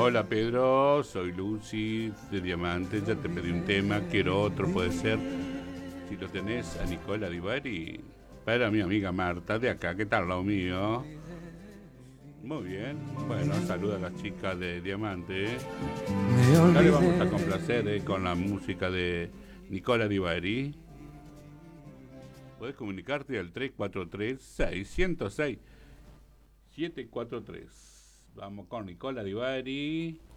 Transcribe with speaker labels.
Speaker 1: Hola Pedro, soy Lucy de Diamante, ya te pedí un tema, quiero otro, puede ser. Si lo tenés a Nicola Di Bari, para mi amiga Marta de acá, ¿qué tal lo mío? Muy bien, bueno, saluda a las chicas de Diamante. Ya le vamos a complacer con la música de Nicola Di Bari. Podés comunicarte al 343-606-743. Vamos con Nicola Di Bari.